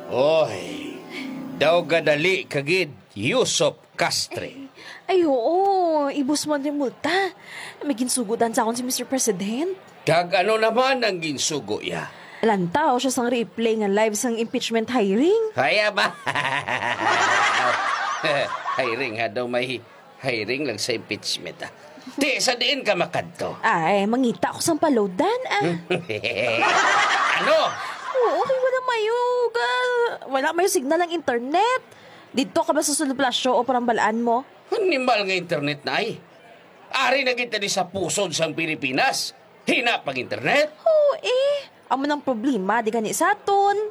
Oy, daw gadali kagid Yusop Castre. Ay, oo. Ibus mo din multa. May ginsugodan sa akon si Mr. President. Kag ano naman ang ginsugo ya? Lantaw siya sang replay nga live sang impeachment hearing. Kaya ba? Hiring ha daw may hiring lang sa impeachment ah. Di, sa diin ka makadto. Ay, mangita ko sang palodan Ano? Oo, okay, wala mayo. Wala mayo signal ang internet. Dito ka ba sa Suluplasyo o parambalaan mo? Animal nga internet na ay. Ari na kita di sa pusod sang Pilipinas. Hina pag internet. Oo, amo ng problema, di gani sa aton.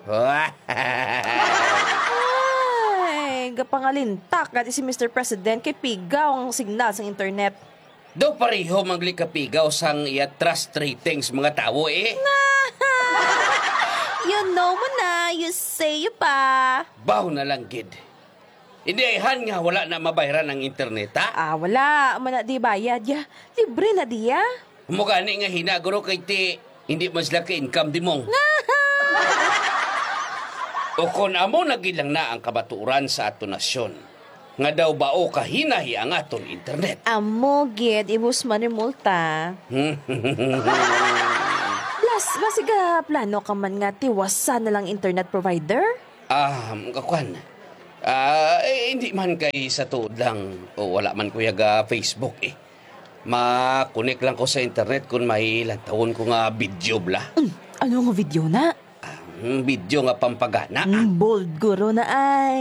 Ay, gapangalintak gati si Mr. President kay pigaw ang signal sa internet. Daw pareho manglikapigaw sang trust ratings mga tao You know mo na, you say you pa. Baw na lang gid. Hindi han nga wala na mabayaran ang internet ha? Wala. Mana di bayad ya. Libre na diya. Mugani nga hinaguro kay ti hindi mas laki income di mong. O kon amo nagilang na ang kabaturan sa ato nasyon. Nga daw bao kahinahi ang aton internet. Amo, gid. Ibus man ni multa. Basiga plano ka man nga tiwasan na lang internet provider? Kakuan. Hindi man kay sa tuod lang o wala man kuya ga Facebook Ma-connect lang ko sa internet kung may lantawon ko nga video bla. Ano nga video na? Video nga pampagana. Bold guro na ay.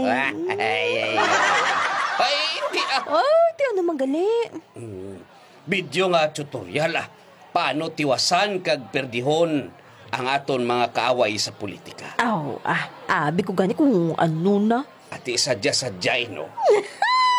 Ay, hindi Di ano magali. Video nga tutorial paano tiwasan kag perdihon ang aton mga kaaway sa politika. Abi ko gani kung ano na. Ati sadya-sadya no.